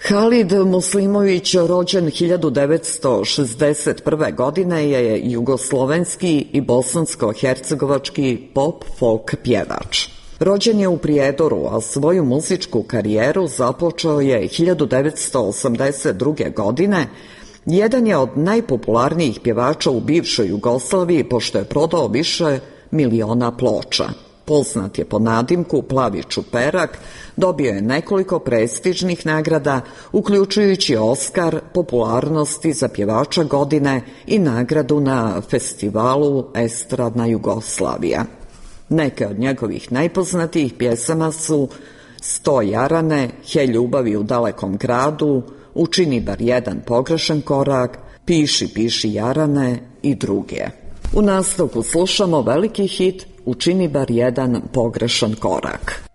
Halid Muslimović, rođen 1961. godine, je jugoslovenski i bosansko-hercegovački pop folk pjevač. Rođen je u Prijedoru, a svoju muzičku karijeru započeo je 1982. godine. Jedan je od najpopularnijih pjevača u bivšoj Jugoslaviji, pošto je prodao više miliona ploča. Poznat je po nadimku Plavi čuperak, dobio je nekoliko prestižnih nagrada, uključujući Oskar popularnosti za pjevača godine i nagradu na festivalu Estradna Jugoslavija. Neke od njegovih najpoznatijih pjesama su Sto jarane, He ljubavi u dalekom gradu, Učini bar jedan pogrešan korak, Piši, piši jarane i druge. U nastavku slušamo veliki hit Učini bar jedan pogrešan korak.